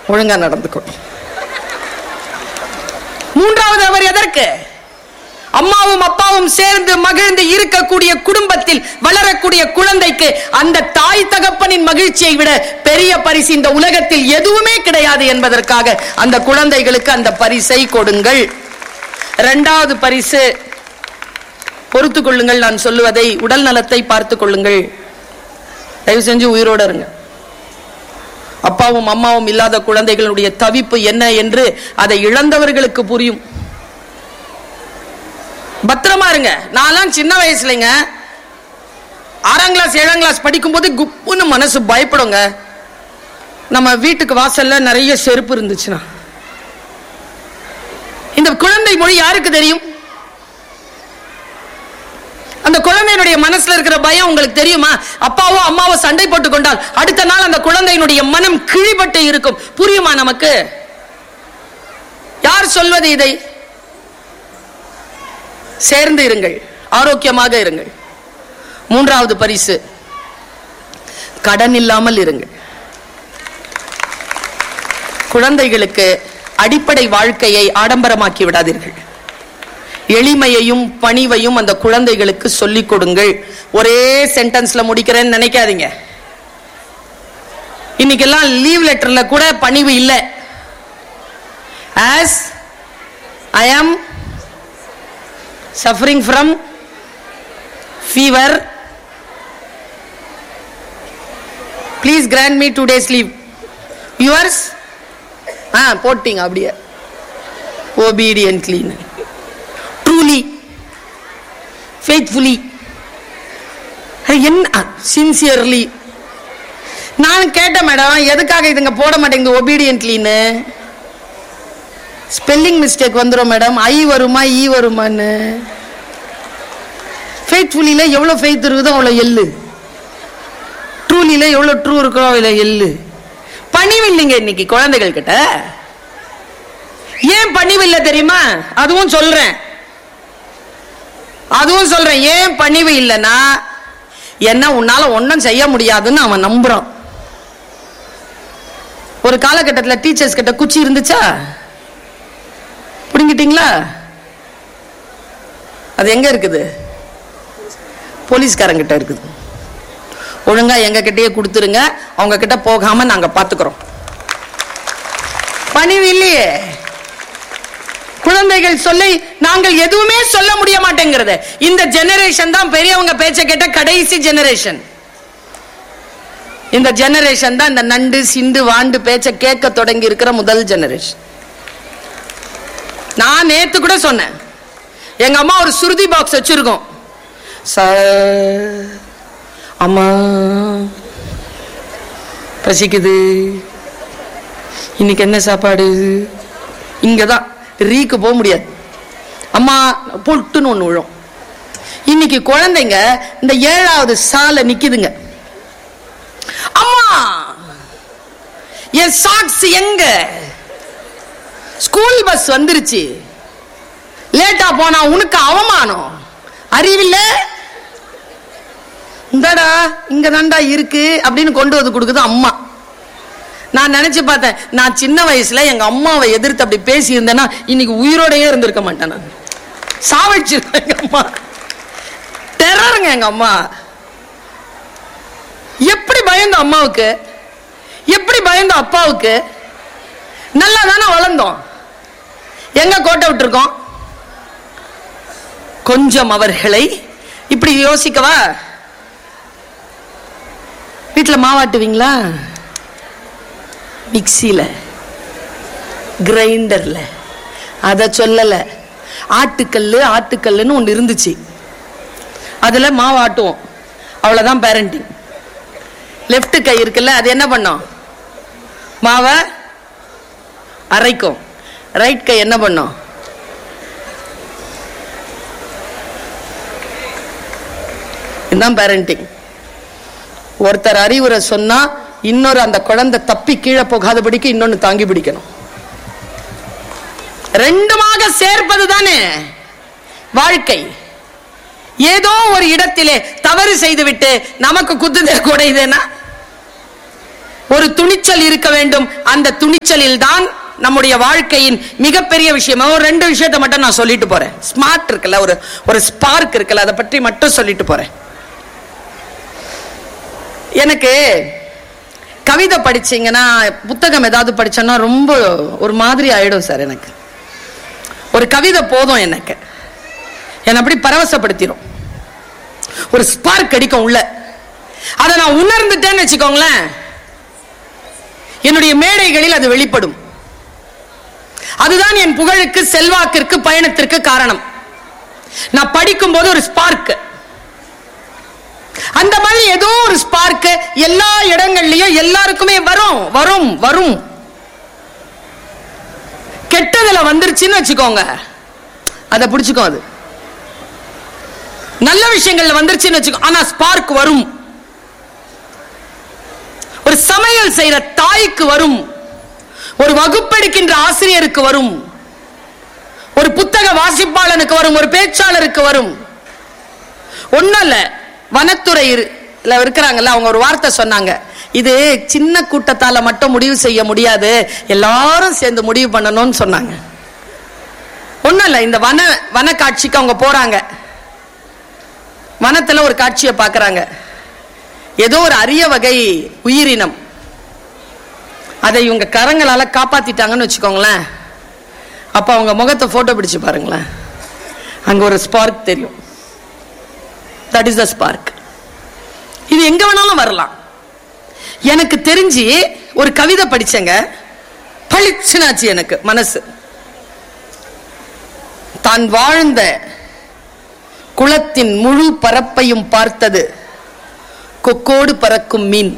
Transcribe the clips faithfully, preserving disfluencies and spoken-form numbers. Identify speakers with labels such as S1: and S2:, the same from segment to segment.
S1: ஒழுங்கா நடந்துக்கணும். மூன்றாவது அவர் எதற்கு? அம்மாவும் அப்பாவும் சேர்ந்து மகிழ்ந்து இருக்கக்கூடிய குடும்பத்தில் வளரக்கூடிய குழந்தைக்கு அந்த தாய் தகப்பனின் மகிழ்ச்சியை விட பெரிய பரிசு இந்த உலகத்தில் எதுவுமே கிடையாது என்பதற்காக அந்த குழந்தைகளுக்கு அந்த பரிசை கொடுங்கள். இரண்டாவது பரிசு, பொறுத்துக் கொள்ளுங்கள் நான் சொல்லுவதை, உடல் நலத்தை பார்த்துக் கொள்ளுங்கள். தயவு செஞ்சு உயிரோட இருங்க. அப்பாவும் அம்மாவும் இல்லாத குழந்தைகளுடைய தவிப்பு என்ன என்று அதை இழந்தவர்களுக்கு புரியும். பத்திரமா இருங்க. நான்லாம் சின்ன வயசுலங்க ஆறாம் கிளாஸ் ஏழாம் கிளாஸ் படிக்கும் போது குப்புன்னு மனசு பயப்படுங்க. நம்ம வீட்டுக்கு வாசல்ல நிறைய செருப்பு இருந்துச்சுன்னா. இந்த குழந்தை மொழி யாருக்கு தெரியும்? அந்த குழந்தையினுடைய மனசுல இருக்கிற பயம் உங்களுக்கு தெரியுமா? அப்பாவோ அம்மாவோ சண்டை போட்டுக் கொண்டால் அடுத்த நாள் அந்த குழந்தையினுடைய மனம் கிழிபட்டு இருக்கும். புரியுமா நமக்கு? யார் சொல்வது இதை? சேர்ந்து இருங்கள், ஆரோக்கியமாக இருங்கள். மூன்றாவது பரிசு, கடன் இல்லாமல் இருங்கள். குழந்தைகளுக்கு அடிப்படை வாழ்க்கையை ஆடம்பரமாக்கி விடாதீர்கள். எளிமையையும் பணிவையும் அந்த குழந்தைகளுக்கு சொல்லிக் கொடுங்கள். ஒரே சென்டென்ஸ்ல முடிக்கிறேன்னு நினைக்காதீங்க. இன்னைக்கெல்லாம் லீவ் லெட்டர்ல கூட பணிவு இல்லை. as I am suffering from fever, please grant me two days leave. yours ஆ போட்டிங்க அப்படியே obediently, truly, faithfully, என்ன sincerely. நான் கேட்டேன், மேடம் எதுக்காக இதுங்க போட மாட்டேங்குது obedientlyன்னு? ஸ்பெல்லிங் மிஸ்டேக் வந்துடும் மேடம். ஐ வருமா ஈ வருமான்னு. ஃபெய்த்ஃபுல்லில எவ்வளவு ஃபெய்த் இருக்குதோ அவ்வளோ எள்ளு, ட்ரூலில எவ்வளவு ட்ரூ இருக்கோ அவ்வளோ எள்ளு. பணிவு இல்லைங்க இன்னைக்கு குழந்தைகள் கிட்ட. ஏன் பணிவு இல்லை தெரியுமா? அதுவும் சொல்றேன் அதுவும் சொல்றேன் ஏன் பணிவு இல்லைன்னா, என்ன உன்னால ஒன்னும் செய்ய முடியாதுன்னு அவன் நம்புறான். ஒரு காலகட்டத்தில் டீச்சர்ஸ் கிட்ட குச்சி இருந்துச்சா? புடிங்கிட்டீங்களா? அது எங்க இருக்குது? போலீஸ்காரங்கிட்ட இருக்குது. ஒழுங்கா எங்க கிட்டயே கொடுத்துருங்க, அவங்க கிட்ட போகாம நாங்க பாத்துக்கிறோம். பணிவு இல்லையே. குழந்தைகள் சொல்லி நாங்கள் எதுவுமே சொல்ல முடிய மாட்டேங்கிறது. இந்த ஜெனரேஷன் தான் பெரியவங்க பேச்ச கேட்ட கடைசி ஜெனரேஷன். இந்த ஜெனரேஷன் தான் இந்த நண்டு சிண்டு வாண்டு பேச்ச கேட்க தொடங்கி இருக்கிற முதல் ஜெனரேஷன். நான் நேத்து கூட சொன்னேன், எங்க அம்மா ஒரு சுருதி பாக்ஸ் வச்சிருக்கோம். அம்மா பசிக்குது, இன்னைக்கு என்ன சாப்பாடு? இங்கதான் ரீக்கு போக முடியாது. அம்மா பொட்டுன்னு ஒண்ணு விழும். இன்னைக்கு குழந்தைங்க இந்த ஏழாவது சாலை நிக்குதுங்க. அம்மா என் சாக்ஸ் எங்க? ஸ்கூல் பஸ் வந்துருச்சு, லேட்டா போனா உனக்கு அவமானம். அறிவில்ல? இந்தடா இங்க தாண்டா இருக்கு அப்படின்னு கொண்டு வந்து கொடுக்குது அம்மா. நான் நினைச்சு பார்த்தேன், நான் சின்ன வயசுல எங்க அம்மாவை எதிர்த்து அப்படி பேசி இருந்தேன்னா இன்னைக்கு உயிரோடையே இருந்திருக்க மாட்டேன். நான் சாவடிச்சிருக்கேன். எங்க அம்மா டெரருங்க. எங்க அம்மா எப்படி பயந்த அம்மாவுக்கு, எப்படி பயந்த அப்பாவுக்கு. நல்லா தானே வளர்ந்தோம், எங்க கோட்டை விட்டுருக்கோம். கொஞ்சம் அவர்களை இப்படி யோசிக்கவா. வீட்டுல மாவாட்டுவீங்களா? மிக்சியில, கிரைண்டர்ல. அத சொல்லல, ஆட்டுக்கல்லு ஆட்டுக்கல்லுன்னு ஒன்று இருந்துச்சு, அதுல மாவாட்டுவோம். அவ்வளவுதான் பேரண்டிங். லெப்ட் கை இருக்குல்ல, அது என்ன பண்ணும்? மாவை அரைக்கும். ரைட் கை என்ன பண்ணும்? இதுதான் பேரண்டிங். ஒருத்தர் அறிவுரை சொன்னா இன்னொரு அந்த குழந்தை தப்பி கீழே போகாதபடிக்கு இன்னொன்னு தாங்கி பிடிக்கணும். ரெண்டுமாக சேர்ப்பது தானே வாழ்க்கை. ஏதோ ஒரு இடத்திலே தவறு செய்துவிட்டு நமக்கு குத்துதல் கூடையுதுன்னா ஒரு துணிச்சல் இருக்க வேண்டும். அந்த துணிச்சலில் தான் நம்முடைய வாழ்க்கையின் மிகப்பெரிய விஷயம். ஒரு ரெண்டு விஷயத்தை மட்டும் நான் சொல்லிட்டு போறேன். ஸ்மார்ட் இருக்குல்ல, ஒரு ஒரு ஸ்பார்க் இருக்குல்ல, அதை பற்றி மட்டும் சொல்லிட்டு போறேன். எனக்கு கவிதை படிச்சீங்கன்னா, புத்தகம் ஏதாவது படிச்சேன்னா ரொம்ப ஒரு மாதிரி ஆயிடும் சார். எனக்கு ஒரு கவிதை போதும், எனக்கு என்ன அப்படி பரவசப்படுத்திடும், ஒரு ஸ்பார்க் அடிக்கும் உள்ள. அதை நான் உணர்ந்துட்டேன்னு வச்சுக்கோங்களேன், என்னுடைய மேடைகளில் அது வெளிப்படும். அதுதான் என் புகழுக்கு, செல்வாக்கிற்கு, பயணத்திற்கு காரணம். நான் படிக்கும் போது ஒரு ஸ்பார்க், அந்த மாதிரி ஏதோ ஒரு ஸ்பார்க் எல்லா இடங்கள்லயும் எல்லாருக்குமே வரும் வரும் வரும். கெட்டதுல வந்துருச்சுன்னு வச்சுக்கோங்க, அதை பிடிச்சுக்கோ. அது நல்ல விஷயங்கள்ல வந்துருச்சுன்னு வச்சுக்கோ, ஆனா ஸ்பார்க் வரும். ஒரு சமையல் செய்யற தாய்க்கு வரும், ஒரு வகுப்பெடுக்கின்ற ஆசிரியருக்கு வரும், ஒரு புத்தக வாசிப்பாளனுக்கு வரும், ஒரு பேச்சாளருக்கு வரும். ஒன்னல்ல, வனத்துறை இருக்கிறாங்கல்ல, அவங்க ஒரு வார்த்தை சொன்னாங்க, இது சின்ன கூட்டத்தால மட்டும் முடிவு செய்ய முடியாது, எல்லாரும் சேர்ந்து முடிவு பண்ணணும்னு சொன்னாங்க. ஒன்னல்ல, இந்த வன வன காட்சிக்கு அவங்க போறாங்க. வனத்துல ஒரு காட்சியை பாக்குறாங்க. ஏதோ ஒரு அரிய வகை உயிரினம், அதை இவங்க கரங்களால காப்பாத்திட்டாங்கன்னு வச்சுக்கோங்களேன். அப்ப அவங்க முகத்தை போட்டோ பிடிச்சு பாருங்களேன், அங்க ஒரு ஸ்பார்க் தெரியும். That is the spark. இது எங்க வேணாலும் வரலாம். எனக்கு தெரிஞ்சு ஒரு கவிதை படிச்சங்க, பளிச்சுனாச்சு எனக்கு மனசு. தான் வாழ்ந்த குளத்தின் முழு பரப்பையும் பார்த்தது கொக்கோடு பறக்கும் மீன்.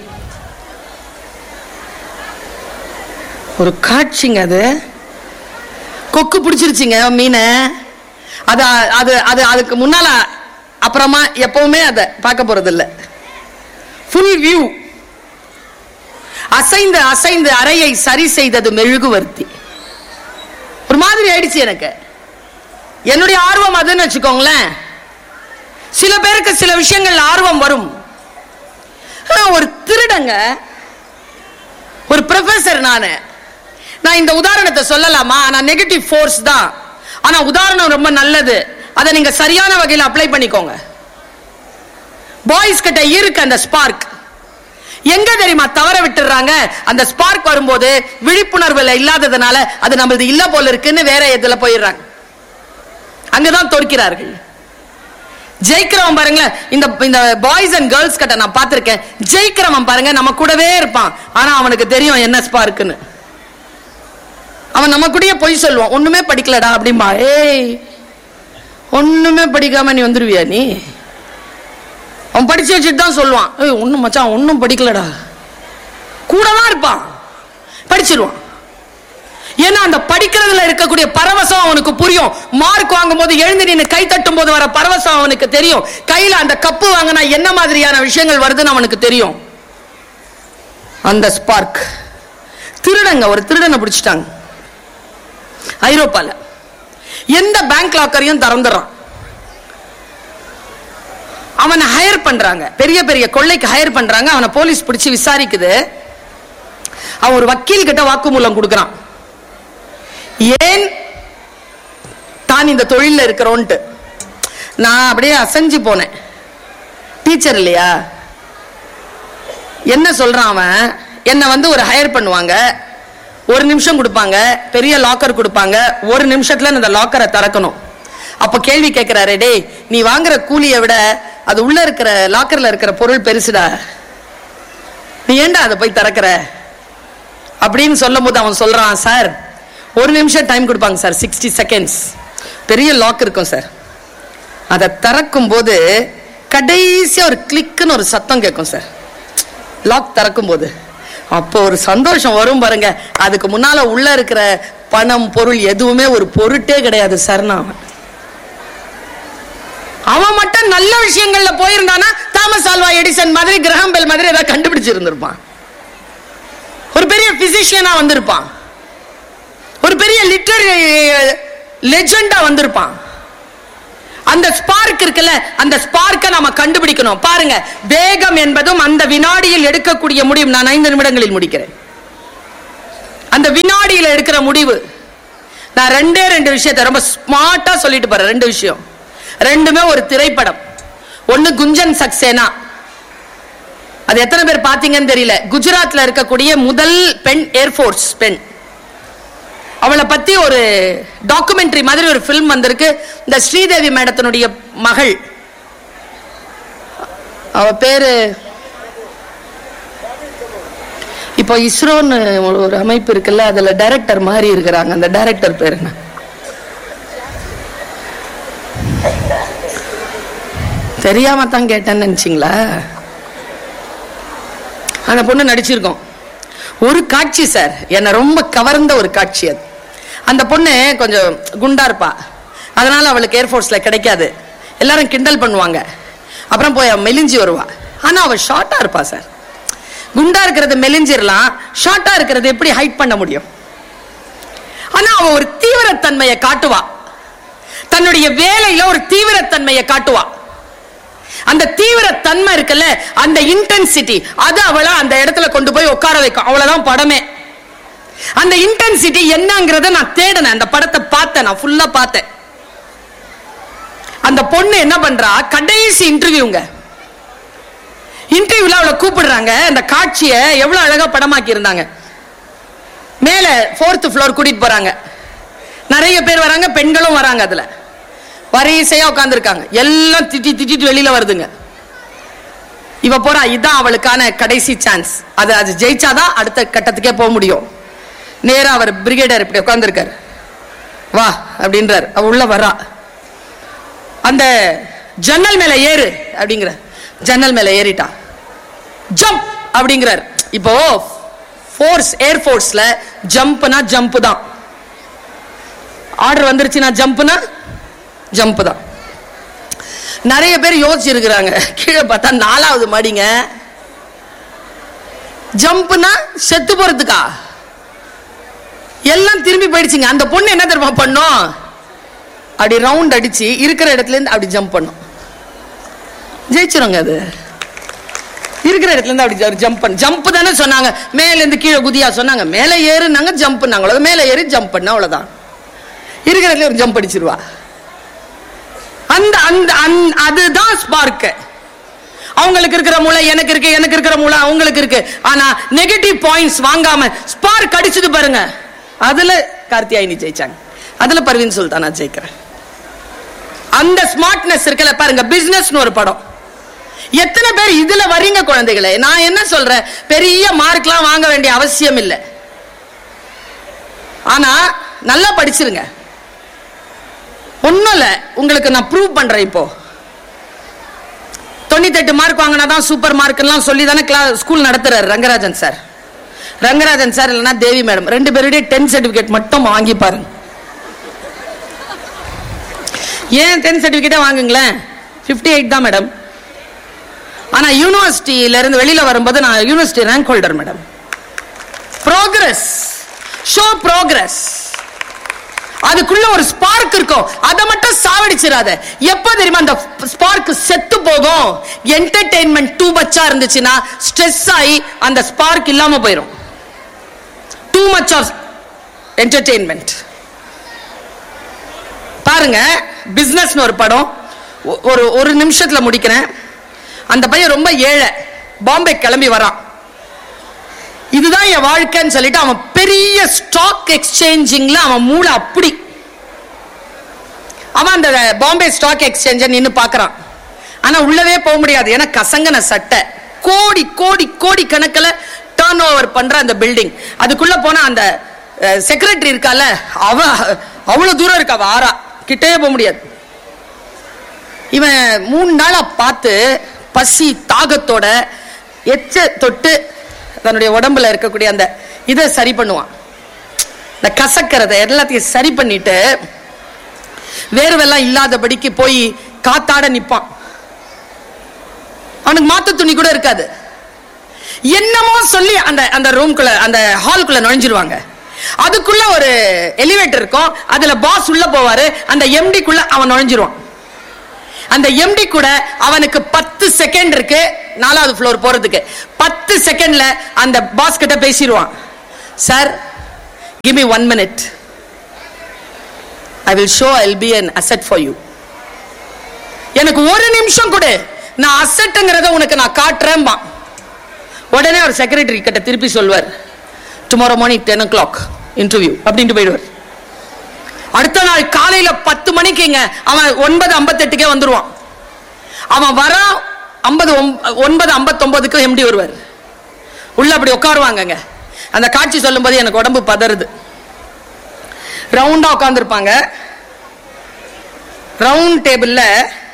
S1: ஒரு காட்சிங்க, அது கொக்கு பிடிச்சிருச்சுங்க மீனை. அது அது அது அதுக்கு முன்னால அப்புறமா எப்பவுமே அதை பார்க்க போறது இல்லை. Full view. அசைந்து அசைந்து அறையை சரி செய்தது மெழுகுவர்த்தி. ஒரு மாதிரி ஆயிடுச்சு எனக்கு. என்னுடைய ஆர்வம் அதுன்னு வச்சுக்கோங்களேன். சில பேருக்கு சில விஷயங்கள் ஆர்வம் வரும். ஒரு திருடங்க, ஒரு ப்ரொஃபசர். நானு நான் இந்த உதாரணத்தை சொல்லலாமா? நான் நெகட்டிவ் ஃபோர்ஸ் தான், ஆனா உதாரணம் ரொம்ப நல்லது. அதை நீங்க சரியான வகையில் அப்ளை பண்ணிக்கோங்க. பாய்ஸ் கிட்ட இருக்கு அந்த ஸ்பார்க். எங்க தெரியுமா தவற விட்டுறாங்க? அந்த ஸ்பார்க் வரும்போது விழிப்புணர்வுல இல்லாததுனால அது நம்மளது இல்ல போல இருக்குன்னு வேற எதுல போயிடுறாங்க. அங்கதான் தோற்கிறார்கள். ஜெயிக்கிறவன் பாருங்க, இந்த இந்த பாய்ஸ் அண்ட் கேர்ள்ஸ் கிட்ட நான் பார்த்திருக்கேன். ஜெயிக்கிறவன் பாருங்க நம்ம கூடவே இருப்பான், ஆனா அவனுக்கு தெரியும் என்ன ஸ்பார்க்குன்னு. அவன் நம்ம கூடயே பொய் சொல்லுவான், ஒண்ணுமே படிக்கலடா அப்படிம்பா. ஏய், ஒண்ணுமே படிக்காம நீ வந்துருவியா? நீ அவன் படிச்சு வச்சுட்டு தான் சொல்லுவான், ஏய் ஒண்ணும் மச்சான் ஒன்னும் படிக்கலடா. கூடலாம் இருப்பான், படிச்சிருவான். ஏன்னா அந்த படிக்கிறதுல இருக்கக்கூடிய பரவசம் அவனுக்கு புரியும். மார்க் வாங்கும் போது எழுந்து நின்று கை தட்டும் போது வர பரவசம் அவனுக்கு தெரியும். கையில அந்த கப்பு வாங்கினா என்ன மாதிரியான விஷயங்கள் வருதுன்னு அவனுக்கு தெரியும். அந்த ஸ்பார்க். திருடங்க ஒரு திருடனை பிடிச்சிட்டாங்க ஐரோப்பால. எந்த பேங்க் லாக்கரையும் திறந்துறான். அவனை ஹையர் பண்றாங்க, பெரிய பெரிய கொள்ளைக்கு ஹையர் பண்றாங்க. அவனை போலீஸ் பிடிச்சு விசாரிக்குது. அவன் ஒரு வக்கீல் கிட்ட வாக்குமூலம் கொடுக்கறான். ஏன் தான் இந்த தொழில இருக்கிறோன்ட்டு. நான் அப்படியே அசைஞ்சு போனேன். டீச்சர் இல்லையா, என்ன சொல்றான் அவன்? என்ன வந்து ஒரு ஹையர் பண்ணுவாங்க, ஒரு நிமிஷம் கொடுப்பாங்க, பெரிய லாக்கர் கொடுப்பாங்க, ஒரு நிமிஷத்துல இந்த லாக்கரை திறக்கணும். அப்ப கேள்வி கேட்கிறாரு, டேய் நீ வாங்குற கூலியை விட அது உள்ள இருக்கிற லாக்கர்ல இருக்கிற பொருள் பெருசுடா, நீ ஏண்டா அதை போய் திறக்கிற அப்படின்னு சொல்லும் போது அவன் சொல்றான், சார் ஒரு நிமிஷம் டைம் கொடுப்பாங்க சார், சிக்ஸ்டி செகண்ட்ஸ். பெரிய லாக் இருக்கும் சார், அதை திறக்கும் போது கடைசியா ஒரு கிளிக்குன்னு ஒரு சத்தம் கேட்கும் சார், லாக் திறக்கும் போது. அப்போ ஒரு சந்தோஷம் வரும் பாருங்க. அதுக்கு முன்னால உள்ள இருக்கிற பணம் பொருள் எதுவுமே ஒரு பொருட்டே கிடையாது சார். நான் அவன் மட்டும் நல்ல விஷயங்கள்ல போயிருந்தானா தாமஸ் ஆல்வா எடிசன் மாதிரி, கிரஹாம் பெல் மாதிரி ஏதாவது கண்டுபிடிச்சிருந்திருப்பான். ஒரு பெரிய பிசிஷியனா வந்திருப்பான், ஒரு பெரிய லிட்டரரி லெஜெண்டா வந்திருப்பான். அந்த ஸ்பார்க் இருக்குல்ல, அந்த ஸ்பார்க்கை நாம கண்டுபிடிக்கணும். பாருங்க, வேகம் என்பதும் அந்த வினாடியில் எடுக்கக்கூடிய முடிவு. நான் ஐந்து நிமிடங்களில் முடிக்கிறேன். அந்த வினாடியில் எடுக்கிற முடிவு. நான் ரெண்டே ரெண்டு விஷயத்தை ரொம்ப ஸ்மார்ட்டா சொல்லிட்டு போறேன். ரெண்டு விஷயம், ரெண்டுமே ஒரு திரைப்படம். ஒன்னு குஞ்சன் சக்சேனா, அது எத்தனை பேர் பாத்தீங்கன்னு தெரியல. குஜராத்ல இருக்கக்கூடிய முதல் பெண் ஏர்போர்ஸ் பெண். அவளை பத்தி ஒரு டாக்குமெண்ட்ரி மாதிரி ஒரு பிலிம் வந்திருக்கு. இந்த ஸ்ரீதேவி மேடத்தினுடைய மகள், அவ பேரு இப்போ இஸ்ரோன்னு ஒரு அமைப்பு இருக்குல்ல, அதுல டைரக்டர் மாதிரி இருக்கிறாங்க. அந்த டைரக்டர் பேரு என்ன? தெரியாம தான் கேட்டேன்னு நினைச்சீங்களா? அந்த பொண்ணு நடிச்சிருக்கோம். ஒரு காட்சி சார் என்ன ரொம்ப கவர்ந்த ஒரு காட்சி அது. அந்த பொண்ணு கொஞ்சம் குண்டா இருப்பா, அதனால அவளுக்கு ஏர்போர்ஸ்ல கிடைக்காது. எல்லாரும் கிண்டல் பண்ணுவாங்க. அப்புறம் போய் மெலிஞ்சி வருவா. ஆனா அவள் ஷார்ட்டா இருப்பா சார். குண்டா இருக்கிறது மெலிஞ்சிரலாம், ஷார்ட்டா இருக்கிறது எப்படி ஹைட் பண்ண முடியும்? ஆனா அவ ஒரு தீவிரத்தன்மையை காட்டுவா. தன்னுடைய வேலையில ஒரு தீவிரத்தன்மையை காட்டுவா. அந்த தீவிரத்தன்மை இருக்குல்ல, அந்த இன்டென்சிட்டி, அது அவளை அந்த இடத்துல கொண்டு போய் உட்கார வைக்கும். அவ்வளவுதான் படமே. அந்த இன்டென்சிட்டி என்னங்கறத நான் தேடினேன். அந்த படத்தை பார்த்தேன், நான் ஃபுல்லா பார்த்தேன். அந்த பொண்ணு என்ன பண்றா, கடைசி இன்டர்வியூங்க, இன்டர்வியூல அவளை கூப்பிடுறாங்க. அந்த காட்சியை எவ்வளவு அழகா படமாக்கி இருந்தாங்க. மேல ஃபோர்த் ஃப்ளோர் கூட்டிட்டு போறாங்க. நிறைய பேர் வராங்க, பெண்களும் வராங்க. அதுல வரிசையா உட்கார்ந்து இருக்காங்க. எல்லாம் திட்டி திட்டிட்டு வெளியில வருதுங்க. இவ போறா, இதுதான் அவளுக்கான கடைசி சான்ஸ். அது அது ஜெயிச்சாதான் அடுத்த கட்டத்துக்கே போக முடியும். நேரா அவர் பிரிகேடர் இப்படி உட்கார்ந்து இருக்காரு. வா அப்படின்றார். அவ உள்ள வரா. அந்த ஜன்னல் மேல ஏறு அப்படிங்கிற, ஜன்னல் மேல ஏறிட்டா. ஜம்ப் அப்படிங்கிறார். இப்போ ஃபோர்ஸ், ஏர் ஃபோர்ஸ்ல ஜம்ப்னா ஜம்ப் தான். ஆர்டர் வந்துருச்சுன்னா ஜம்ப்னா ஜம்ப் தான். நிறைய பேர் யோசிச்சிருக்கிறாங்க, கீழே பார்த்தா நாலாவது மாடிங்க, ஜம்ப்னா செத்து போறதுக்கா? எல்லாம் திரும்பி போயிடுச்சுங்க. அந்த பொண்ணு என்ன தெரியுமா பண்ணும், அப்படி ரவுண்ட் அடிச்சு இருக்கிற இடத்துல இருந்து அப்படி ஜம்ப் பண்ணும். ஜெயிச்சிருங்க. அது இருக்கிற இடத்துல இருந்து அப்படி ஜம்ப் பண்ண. ஜம்ப் தானே சொன்னாங்க, மேல இருந்து கீழே குதியா சொன்னாங்க. மேல ஏறுனாங்க, ஜம்ப் பண்ணாங்க. மேல ஏறி ஜம்ப் பண்ண, அவ்வளவுதான். இருக்கிற இடத்துல ஒரு ஜம்ப் அடிச்சிருவா. அந்த அந்த அதுதான் ஸ்பார்க். அவங்களுக்கு இருக்கிற மூளை எனக்கு இருக்கு, எனக்கு இருக்கிற மூளை அவங்களுக்கு இருக்கு. ஆனா நெகட்டிவ் பாயிண்ட்ஸ் வாங்காம ஸ்பார்க் அடிச்சது பாருங்க. அதுல கார்த்தியாயினி ஜெயிச்சாங்க, அதுல பர்வீன் சுல்தானா ஜெயிக்கிறேன். அந்த ஸ்மார்ட்னஸ் இருக்குல்ல பாருங்க. பிசினஸ்னு ஒரு படம், எத்தனை பேர் இதுல வரீங்க குழந்தைகளே? நான் என்ன சொல்றேன், பெரிய மார்க்லாம் வாங்க வேண்டிய அவசியம் இல்லை. ஆனா நல்லா படிச்சிருங்க. ஒண்ணும் இல்ல, உங்களுக்கு நான் ப்ரூவ் பண்றேன். இப்போ தொண்ணூத்தி எட்டு மார்க் வாங்கினாதான் சூப்பர் மார்க் எல்லாம் சொல்லி தானே ஸ்கூல் நடத்துறாரு ரங்கராஜன் சார். ரங்கராஜன் சார் இல்லைன்னா தேவி மேடம், ரெண்டு பேருடைய டென்த் சர்டிபிகேட் மட்டும் வாங்கி பாருங்க. ஏன் டென்த் சர்டிபிகேட்டே வாங்குங்களேன், பிப்டி எயிட் தான் மேடம். ஆனா யூனிவர்சிட்டியில இருந்து வெளியில வரும்போது நான் university rank holder madam. Progress, show progress. அதுக்குள்ள ஒரு ஸ்பார்க் இருக்கும், அதை மட்டும் சாவடிச்சிடாத. எப்ப தெரியுமா அந்த ஸ்பார்க் செத்து போகும்? என்டர்டெயின்மெண்ட் டூ மச்சா இருந்துச்சுன்னா ஸ்ட்ரெஸ் ஆகி அந்த ஸ்பார்க் இல்லாம போயிடும். Too much of entertainment. பாருங்க, பிசினஸ்னு ஒரு படம், ஒரு ஒரு நிமிஷத்துல முடிக்கிறேன். அந்த பையன் ரொம்ப ஏழை, பாம்பே கிளம்பி வரான். இதுதான் என் வாழ்க்கைன்னு சொல்லிட்டு அவன் பெரிய ஸ்டாக் எக்ஸ்சேஞ்சிங்ல அவன் மூளை அப்படி. அவன் அந்த பாம்பே ஸ்டாக் எக்ஸ்சேஞ்ச நின்னு பாக்குறான். ஆனா உள்ளவே போக முடியாது, ஏன்னா கசங்கன சட்டை. கோடி கோடி கோடி கணக்கில் டர்ன் ஓவர் பண்ற அந்த பில்டிங். அதுக்குள்ள போனா அந்த செக்ரட்டரி இருக்கால, அவ அவ்வளவு தூரம் இருக்கா, அவ ஆறா கிட்டே போக முடியாது. இவன் மூணு நாளா பார்த்து பசி தாகத்தோட எச்ச தொட்டு தன்னுடைய உடம்புல இருக்கக்கூடிய அந்த இதை சரி பண்ணுவான். இந்த கசக்கிறத எல்லாத்தையும் சரி பண்ணிட்டு வேர்வெல்லாம் இல்லாதபடிக்கு போய் காத்தாட நிப்பான். அவனுக்கு மாத்து துணி கூட இருக்காது. என்னமோ சொல்லி அந்த அந்த ரூம்குள்ள, அந்த ஹால்குள்ள நுழைஞ்சிருவாங்க. அதுக்குள்ள ஒரு எலிவேட்டர் இருக்கும், அதுல பாஸ் உள்ள போவாரு, அந்த எம்டிக்குள்ள அவன் நுழைஞ்சிருவான். அந்த எம்டி கூட அவனுக்கு பத்து செகண்ட் இருக்கு நாலாவது ஃப்ளோர் போறதுக்கு. பத்து செகண்ட்ல அந்த பாஸ் கிட்ட பேசிடுவான். Sir, give me one minute. I will show I'll be an asset for you. எனக்கு ஒரு நிமிஷம் கொடு, நான் அசெட்ங்கிறத உனக்கு நான் காட்டுறேன். உடனே ஒரு செக்ரட்டரி கிட்ட திருப்பி சொல்வார், டுமாரோ மார்னிங் டென் ஓ கிளாக் இன்டர்வியூ அப்படின்ட்டு போயிடுவார். அடுத்த நாள் காலையில பத்து மணிக்குங்க அவன் ஒன்பது ஐம்பத்தெட்டுக்கே வந்துருவான். அவன் வர ஐம்பது ஒன்பது ஐம்பத்தொன்பதுக்கு எம்டி வருவார். உள்ள அப்படி உட்காருவாங்க. அந்த காட்சி சொல்லும் போது எனக்கு உடம்பு பதறுது. ரவுண்டா உட்கார்ந்துருப்பாங்க. ரவுண்ட் டேபிள்ல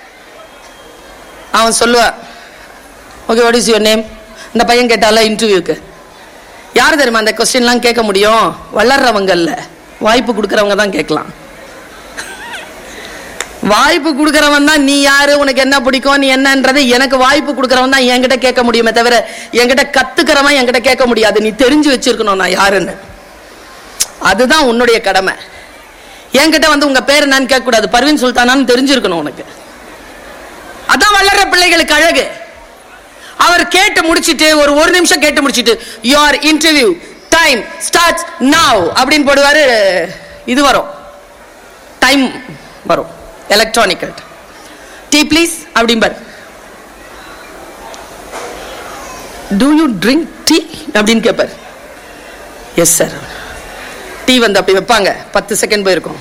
S1: அவன் சொல்லுவான், okay what is your name? இந்த பையன் கேட்டால இன்டர்வியூக்கு யார் தெரியுமா அந்த கொஸ்டின்லாம் கேட்க முடியும்? வளர்றவங்க இல்ல, வாய்ப்பு கொடுக்கறவங்க தான் கேட்கலாம். வாய்ப்பு கொடுக்கறவன் தான் நீ யாரு, உனக்கு என்ன பிடிக்கும், நீ என்னன்றது எனக்கு வாய்ப்பு கொடுக்கறவன் தான் என்கிட்ட கேட்க முடியுமே தவிர என்கிட்ட கத்துக்கிறவன் என்கிட்ட கேட்க முடியாது. நீ தெரிஞ்சு வச்சிருக்கணும் நான் யாருன்னு. அதுதான் உன்னுடைய கடமை. என்கிட்ட வந்து உங்க பேர் என்னன்னு கேட்க கூடாது, பர்வீன் சுல்தானான்னு தெரிஞ்சிருக்கணும் உனக்கு. அதான் வளர்ற பிள்ளைகளுக்கு அழகு. அவர் கேட்டு முடிச்சிட்டு ஒரு ஒரு நிமிஷம் கேட்டு முடிச்சிட்டு your interview time starts now அப்படின்னு போடுவாரு. இது வரும், டைம் வரும், எலக்ட்ரானிக்கல். டீ ப்ளீஸ் அப்படிம்பார். do you drink tea அப்படின்னு கேட்பார். Yes sir. டீ வந்து அப்படி வைப்பாங்க. பத்து செகண்ட் போயிருக்கும்.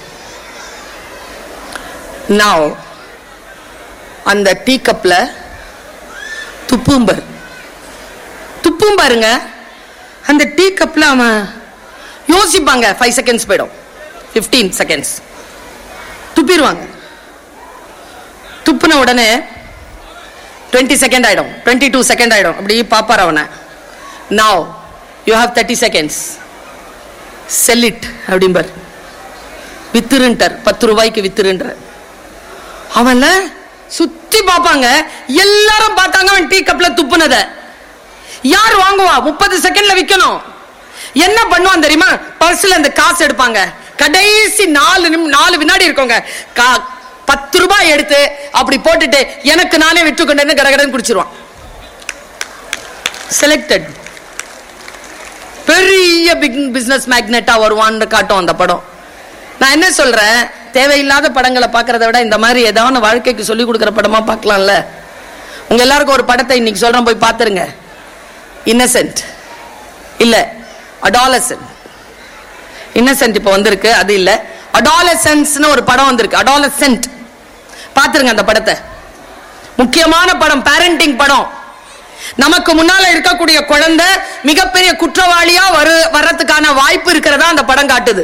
S1: now அந்த டீ கப்ல துப்பும்பர் துப்பும் பாருங்க. அந்த டீ கப்ல அவன் யோசிப்பாங்க. ஃபைவ் செகண்ட்ஸ் போயிடும், பிப்டீன் செகண்ட்ஸ் துப்பிடுவாங்க. துப்புன உடனே டுவெண்ட்டி செகண்ட் ஆயிடும், டுவெண்ட்டி டூ செகண்ட் ஆயிடும். அப்படி பாப்பார் அவனை. Now you have thirty seconds, sell it அப்படிம்பார். வித்துருன்ட்டார், பத்து ரூபாய்க்கு வித்துருன்ற. அவன்ல சுத்தி பாப்பாங்க. எல்லாரும் பார்த்தாங்க அவன் டீ கப்ல துப்புனத. யார் வாங்குவா? முப்பது செகண்ட்ல விக்கணும். என்ன பண்ணுவான் தெரியுமா? பர்ஸ்ல அந்த காசு எடுப்பாங்க. கடைசி நாலு நாலு வினாடி இருக்கோங்க, பத்து ரூபாய் எடுத்து அப்படி போட்டுட்டு எனக்கு நானே விட்டுக்கொண்டேன்னு கடகடன்னு குடிச்சிருவான். செலக்டட். பெரிய பிக் பிசினஸ் மேக்னெட்டா வருவான்னு காட்டும் அந்த படம். நான் என்ன சொல்றேன், தேவையில்லாத படங்களை பார்க்கறத விட இந்த மாதிரி ஏதாவது வாழ்க்கைக்கு சொல்லி கொடுக்குற படமா பார்க்கலாம்ல. உங்க எல்லாருக்கும் ஒரு படத்தை இன்னைக்கு சொல்றேன், போய் பார்த்துருங்க. இன்னசென்ட் இல்ல அடாலசன்ட். இன்னசென்ட் இப்ப வந்திருக்கு, அது இல்ல. அடாலசன்ஸ்னு ஒரு படம் வந்திருக்கு, அடாலசன்ட். பார்த்துருங்க அந்த படத்தை. முக்கியமான படம், பேரண்டிங் படம். நமக்கு முன்னால இருக்கக்கூடிய குழந்தை மிகப்பெரிய குற்றவாளியா வரு வர்றதுக்கான வாய்ப்பு இருக்கிறதா அந்த படம் காட்டுது.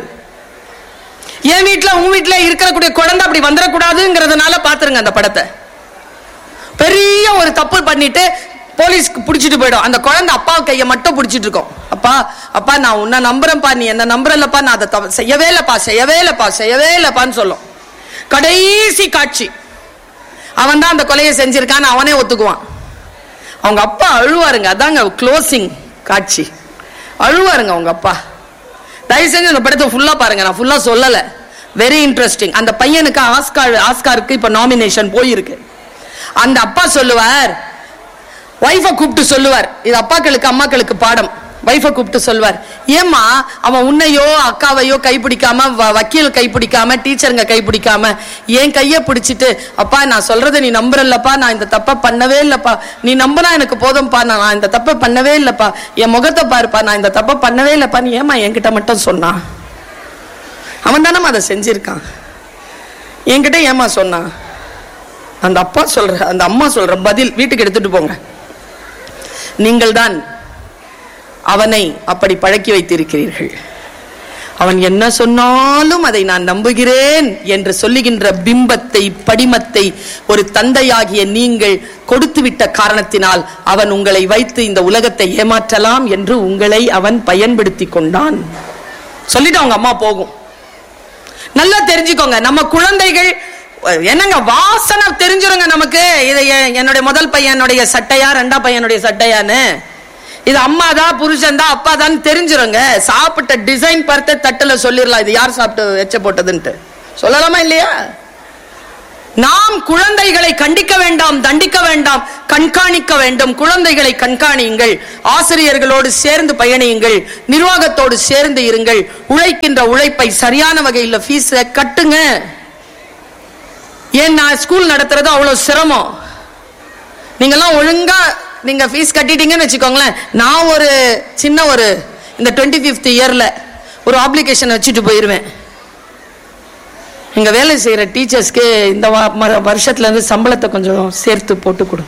S1: என் வீட்டுல உன் வீட்டுல இருக்கக்கூடிய குழந்தை அப்படி வந்துடக்கூடாதுங்கிறதுனால பாத்துருங்க அந்த படத்தை. பெரிய ஒரு தப்பு பண்ணிட்டு போலீஸ்க்கு பிடிச்சிட்டு போயிடும். அந்த குழந்தை அப்பா கையை மட்டும் பிடிச்சிட்டு இருக்கோம். அப்பா அப்பா நான் உன்னை நம்புறேன்ப்பா, நீ என்ன நம்புறல்லப்பா, நான் அதை செய்யவே இல்லப்பா செய்யவே இல்லப்பா செய்யவே இல்லப்பான்னு சொல்லும். கடைசி காட்சி அவன் தான் அந்த கொலையை செஞ்சிருக்கான்னு அவனே ஒத்துக்குவான். அவங்க அப்பா அழுவாருங்க. அதாங்க க்ளோசிங் காட்சி. அழுவாருங்க அவங்க அப்பா. தயவு செஞ்சு அந்த படத்தை ஃபுல்லா பாருங்க, நான் ஃபுல்லா சொல்லல. Very interesting. அந்த பையனுக்கு ஆஸ்கார் ஆஸ்காருக்கு இப்ப நாமினேஷன் போயிருக்கு. அந்த அப்பா சொல்லுவார், வைஃபை கூப்பிட்டு சொல்லுவார், இது அப்பாக்களுக்கு அம்மாக்களுக்கு பாடம். வைஃபை கூப்பிட்டு சொல்வார், ஏமா அவன் உன்னையோ அக்காவையோ கைப்பிடிக்காம, வக்கீல் கைப்பிடிக்காம, டீச்சருங்க கைப்பிடிக்காம என் கைய பிடிச்சிட்டு, அப்பா நான் சொல்றதை நீ நம்புறல்லப்பா, நான் இந்த தப்பை பண்ணவே இல்லப்பா, நீ நம்பினா எனக்கு போதும்பா, நான் இந்த தப்பை பண்ணவே இல்லப்பா, என் முகத்தை பாருப்பா, நான் இந்த தப்பை பண்ணவே இல்லப்பா, நீ ஏமா என்கிட்ட மட்டும் சொன்னான்? அவன் தானே அதை செஞ்சிருக்கான், என்கிட்ட ஏமா சொன்னான்? அந்த அப்பா சொல்ற, அந்த அம்மா சொல்ற பதில் வீட்டுக்கு எடுத்துட்டு போங்க. நீங்கள் தான் அவனை அப்படி பழக்கி வைத்திருக்கிறீர்கள். அவன் என்ன சொன்னாலும் அதை நான் நம்புகிறேன் என்று சொல்லுகின்ற பிம்பத்தை, படிமத்தை ஒரு தந்தையாகிய நீங்கள் கொடுத்துவிட்ட காரணத்தினால் அவன் உங்களை வைத்து இந்த உலகத்தை ஏமாற்றலாம் என்று உங்களை அவன் பயன்படுத்தி கொண்டான். சொல்லிட்டு அவங்க அம்மா போகும். நல்லா தெரிஞ்சுக்கோங்க, நம்ம குழந்தைகள் என்னங்க வாசனை தெரிஞ்சிருங்க நமக்கு. இது என்னுடைய முதல் பையனுடைய சட்டையா ரெண்டா பையனுடைய சட்டையான்னு, இது அம்மாதான் புருஷன் தான் அப்பா தான் தெரிஞ்சிருங்க. சாப்பிட்ட டிசைன் பார்த்து தட்டுல சொல்லிடலாம் இது யார் சாப்பிட்டு எச்ச போட்டதுன்ட்டு சொல்லலாமா இல்லையா? நாம் குழந்தைகளை கண்டிக்க வேண்டாம், தண்டிக்க வேண்டாம், கண்காணிக்க வேண்டும். குழந்தைகளை கண்காணியுங்கள், ஆசிரியர்களோடு சேர்ந்து பயணியுங்கள், நிர்வாகத்தோடு சேர்ந்து இருங்கள். உழைக்கின்ற உழைப்பை சரியான வகையில் ஃபீஸ் கட்டுங்க. ஏன் நான் ஸ்கூல் நடத்துறது அவ்வளவு சிரமம். நீங்கெல்லாம் ஒழுங்கா நீங்க ஃபீஸ் கட்டிட்டீங்கன்னு வச்சுக்கோங்களேன். நான் ஒரு சின்ன ஒரு இந்த டுவெண்ட்டி ஃபிஃப்த் இயர்ல ஒரு அப்ளிகேஷன் வச்சுட்டு போயிருவேன். இங்க வேலை செய்யற டீச்சர்ஸ்க்கு இந்த வருஷத்துல இருந்து சம்பளத்தை கொஞ்சம் சேர்த்து போட்டு கொடு,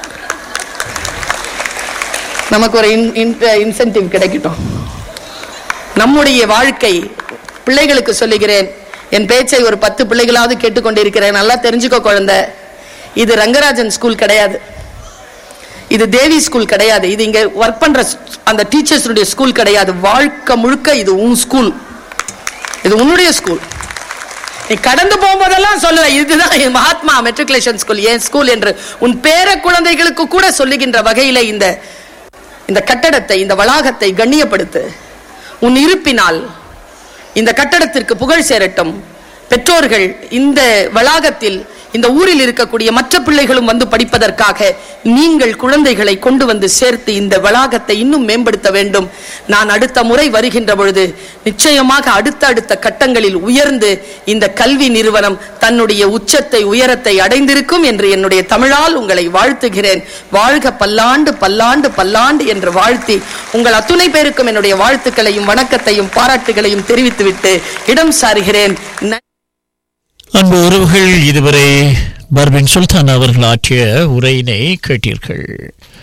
S1: நமக்கு ஒரு இன்சென்டிவ் கிடைக்கட்டும். நம்முடைய வாழ்க்கை பிள்ளைகளுக்கு சொல்லுகிறேன், என் பேச்சை ஒரு பத்து பிள்ளைகளாவது கேட்டுக்கொண்டிருக்கிறேன். நல்லா தெரிஞ்சுக்கோ குழந்தை, இது ரங்கராஜன் ஸ்கூல் கிடையாது, இது தேவி ஸ்கூல் கிடையாது, இது இங்க ஒர்க் பண்ற அந்த டீச்சர்ஸ் ஸ்கூல் கிடையாது. வாழ்க்கை முழுக்க இது உன் ஸ்கூல், இது உன்னுடைய ஸ்கூல். நீ கடந்து போகும்போதெல்லாம் சொல்லுவ இதுதான் மகாத்மா மெட்ரிகுலேஷன் ஸ்கூல், என் ஸ்கூல் என்று உன் பேர குழந்தைகளுக்கு கூட சொல்லுகின்ற வகையில இந்த இந்த கட்டடத்தை, இந்த வளாகத்தை கண்ணியப்படுத்து. உன் இருப்பினால் இந்த கட்டடத்திற்கு புகழ் சேரட்டும். பெற்றோர்கள் இந்த வளாகத்தில் இந்த ஊரில் இருக்கக்கூடிய மற்ற பிள்ளைகளும் வந்து படிப்பதற்காக நீங்கள் குழந்தைகளை கொண்டு வந்து சேர்த்து இந்த வளாகத்தை இன்னும் மேம்படுத்த வேண்டும். நான் அடுத்த முறை வருகின்ற பொழுது நிச்சயமாக அடுத்த அடுத்த கட்டங்களில் உயர்ந்து இந்த கல்வி நிறுவனம் தன்னுடைய உச்சத்தை உயரத்தை அடைந்திருக்கும் என்று என்னுடைய தமிழால் உங்களை வாழ்த்துகிறேன். வாழ்க பல்லாண்டு பல்லாண்டு பல்லாண்டு என்று வாழ்த்தி உங்கள் அத்துணை பேருக்கும் என்னுடைய வாழ்த்துக்களையும் வணக்கத்தையும் பாராட்டுகளையும் தெரிவித்துவிட்டு இடம் சாருகிறேன்.
S2: அன்பு உறவுகள், இதுவரை பர்பின் சுல்தான் அவர்கள் ஆற்றிய உரையினை கேட்டீர்கள்.